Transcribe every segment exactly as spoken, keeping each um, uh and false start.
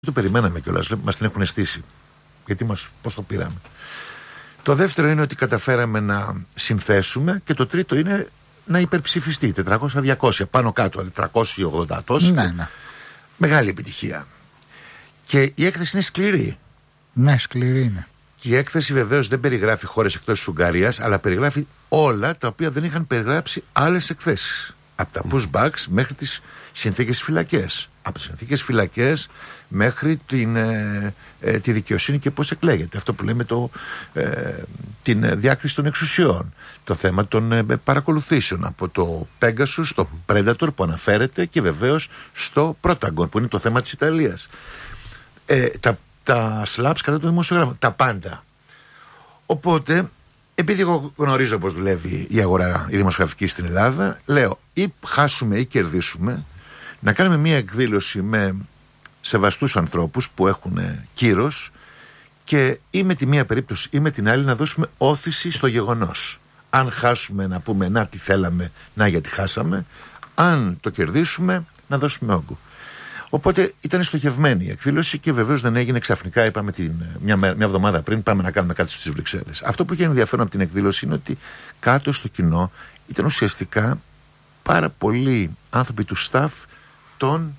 Το περιμέναμε κιόλας, μας την έχουν στήσει. Γιατί μας, πώς το πήραμε. Το δεύτερο είναι ότι καταφέραμε να συνθέσουμε, και το τρίτο είναι να υπερψηφιστεί. τετρακόσια διακόσια πάνω κάτω, τριακόσια ογδόντα τόσο. Ναι, ναι. Μεγάλη επιτυχία. Και η έκθεση είναι σκληρή. Ναι, σκληρή είναι. Και η έκθεση βεβαίως δεν περιγράφει χώρες εκτός της Ουγγαρίας, αλλά περιγράφει όλα τα οποία δεν είχαν περιγράψει άλλες εκθέσεις. Από τα pushbacks μέχρι τις συνθήκες φυλακές. Από τις συνθήκες φυλακές μέχρι την, ε, ε, τη δικαιοσύνη και πώς εκλέγεται. Αυτό που λέμε το, ε, την διάκριση των εξουσιών. Το θέμα των ε, παρακολουθήσεων. Από το Pegasus στο Predator που αναφέρεται και βεβαίως στο Protagon που είναι το θέμα της Ιταλίας. Ε, τα, τα slaps κατά των δημοσιογράφων. Τα πάντα. Οπότε, επειδή εγώ γνωρίζω πώς δουλεύει η αγορά η δημοσιογραφική στην Ελλάδα, λέω ή χάσουμε ή κερδίσουμε, να κάνουμε μια εκδήλωση με σεβαστούς ανθρώπους που έχουν κύρος και ή με τη μία περίπτωση ή με την άλλη να δώσουμε όθηση στο γεγονός. Αν χάσουμε να πούμε να τι θέλαμε, να γιατί χάσαμε, αν το κερδίσουμε να δώσουμε όγκο. Οπότε ήταν στοχευμένη η εκδήλωση και βεβαίως δεν έγινε ξαφνικά. Είπαμε την, μια, μια εβδομάδα πριν πάμε να κάνουμε κάτι στις Βρυξέλλες. Αυτό που είχε ενδιαφέρον από την εκδήλωση είναι ότι κάτω στο κοινό ήταν ουσιαστικά πάρα πολλοί άνθρωποι του staff των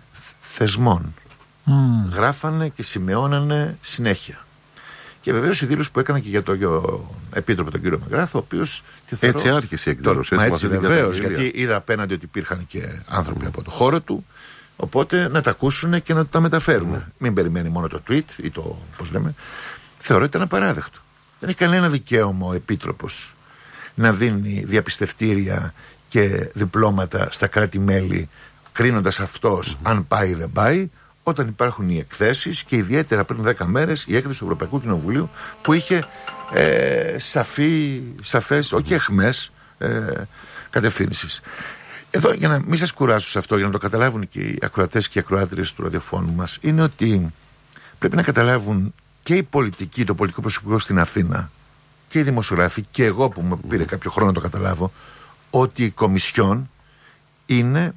θεσμών. Mm. Γράφανε και σημειώνανε συνέχεια. Και βεβαίως η δήλωση που έκανα και για τον επίτροπο τον κύριο Μαγκράθο, ο οποίος. Έτσι άρχισε η εκδήλωση. Μα έτσι βεβαίως, γιατί είδα απέναντι ότι υπήρχαν και άνθρωποι mm. από το χώρο του. Οπότε να τα ακούσουν και να τα μεταφέρουν. Mm. Μην περιμένει μόνο το tweet ή το. Πώς λέμε. Θεωρώ ότι ήταν απαράδεκτο. Δεν έχει κανένα δικαίωμα ο επίτροπος να δίνει διαπιστευτήρια και διπλώματα στα κράτη-μέλη, κρίνοντας αυτός mm-hmm. αν πάει ή δεν πάει, όταν υπάρχουν οι εκθέσεις και ιδιαίτερα πριν δέκα μέρες η έκθεση του Ευρωπαϊκού Κοινοβουλίου που είχε ε, σαφή, σαφές, mm-hmm. όχι εχμές, ε, κατευθύνσεις. Εδώ, για να μην σας κουράσω σε αυτό, για να το καταλάβουν και οι ακροατές και οι ακροάτριες του ραδιοφώνου μας, είναι ότι πρέπει να καταλάβουν και οι πολιτικοί, το πολιτικό προσωπικό στην Αθήνα και οι δημοσιογράφοι και εγώ που μου πήρε κάποιο χρόνο να το καταλάβω, ότι η Κομισιόν είναι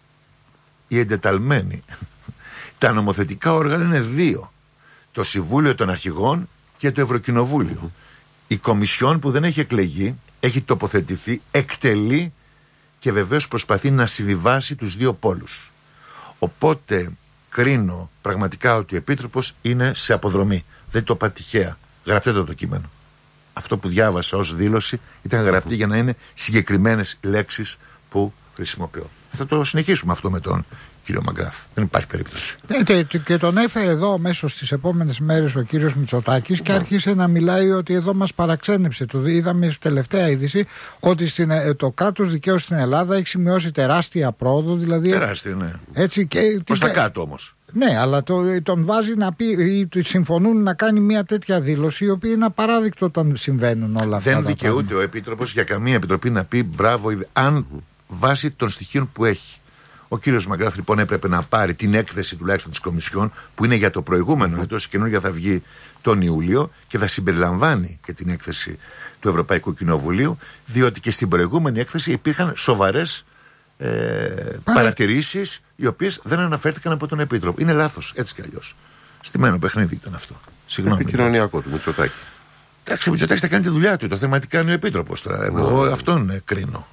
η εντεταλμένη. Τα νομοθετικά όργανα είναι δύο. Το Συμβούλιο των Αρχηγών και το Ευρωκοινοβούλιο. Η Κομισιόν που δεν έχει εκλεγεί, έχει τοποθετηθεί, εκτελεί και βεβαίως προσπαθεί να συμβιβάσει τους δύο πόλους. Οπότε κρίνω πραγματικά ότι ο Επίτροπος είναι σε αποδρομή. Δεν το είπα τυχαία. Γραπτείτε το κείμενο. Αυτό που διάβασα ως δήλωση ήταν γραπτή για να είναι συγκεκριμένες λέξεις που χρησιμοποιώ. Θα το συνεχίσουμε αυτό με τον κύριο Μαγκράθ. Δεν υπάρχει περίπτωση. Ε, και τον έφερε εδώ αμέσως στις επόμενες μέρες ο κύριος Μητσοτάκης και άρχισε να μιλάει ότι εδώ μας παραξένεψε. Το είδαμε στη τελευταία είδηση ότι στην, το κράτος δικαίου στην Ελλάδα έχει σημειώσει τεράστια πρόοδο. Δηλαδή, τεράστια, ναι. Έτσι, και, προς τα κάτω όμως. Ναι, αλλά το, τον βάζει να πει, ή συμφωνούν να κάνει μια τέτοια δήλωση, η οποία είναι απαράδεικτο όταν συμβαίνουν όλα αυτά. Δεν δικαιούται ο Επίτροπος για καμία επιτροπή να πει μπράβο, αν βάσει των στοιχείων που έχει. Ο κύριος Μαγκράθ λοιπόν έπρεπε να πάρει την έκθεση τουλάχιστον της Κομισιόν, που είναι για το προηγούμενο έτος, η καινούργια θα βγει τον Ιούλιο και θα συμπεριλαμβάνει και την έκθεση του Ευρωπαϊκού Κοινοβουλίου, διότι και στην προηγούμενη έκθεση υπήρχαν σοβαρές ε, παρατηρήσεις, οι οποίες δεν αναφέρθηκαν από τον Επίτροπο. Είναι λάθος, έτσι κι αλλιώς. Στημένο παιχνίδι ήταν αυτό. Συγγνώμη. Επικοινωνιακό του Μητσοτάκη. Εντάξει, ο Μητσοτάκης θα κάνει τη δουλειά του. Το θέμα τι κάνει ο Επίτροπος τώρα. Εγώ αυτόν ε, κρίνω.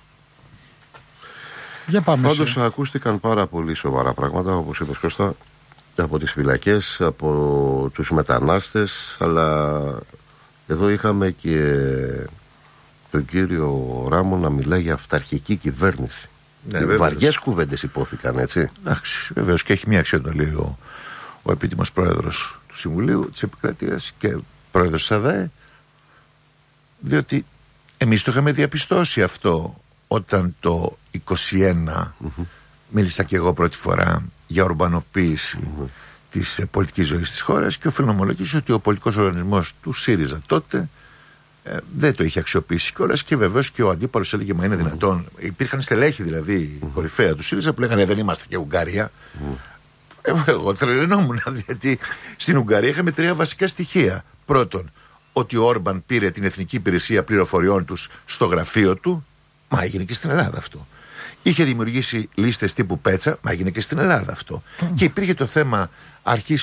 Πάντως ακούστηκαν πάρα πολύ σοβαρά πράγματα, όπως είπες Κώστα, από τις φυλακές, από τους μετανάστες, αλλά εδώ είχαμε και τον κύριο Ράμο να μιλάει για αυταρχική κυβέρνηση. Ναι, βαριές κουβέντες υπόθηκαν, έτσι. Εντάξει, βεβαίως, και έχει μια αξία το λέει ο, ο επίτιμος πρόεδρος του Συμβουλίου της Επικρατείας και πρόεδρος της ΑΔΑΕ, διότι εμείς το είχαμε διαπιστώσει αυτό όταν το είκοσι ένα mm-hmm. μίλησα και εγώ πρώτη φορά για ορμπανοποίηση mm-hmm. της ε, πολιτικής ζωής της χώρας, και οφείλω να ομολογήσω ότι ο πολιτικός οργανισμός του ΣΥΡΙΖΑ τότε ε, δεν το είχε αξιοποιήσει κιόλας, και βεβαίως και ο αντίπαλος έλεγε μα είναι mm-hmm. δυνατόν. Υπήρχαν στελέχη δηλαδή mm-hmm. κορυφαία του ΣΥΡΙΖΑ που λέγανε δεν είμαστε και Ουγγαρία. Mm-hmm. ε, εγώ τρελαινόμουν, γιατί στην Ουγγαρία είχαμε τρία βασικά στοιχεία. Πρώτον, ότι ο Όρμπαν πήρε την Εθνική Υπηρεσία Πληροφοριών τους στο γραφείο του. Μα έγινε και στην Ελλάδα αυτό. Είχε δημιουργήσει λίστες τύπου Πέτσα, μα έγινε και στην Ελλάδα αυτό. Mm. Και υπήρχε το θέμα αρχής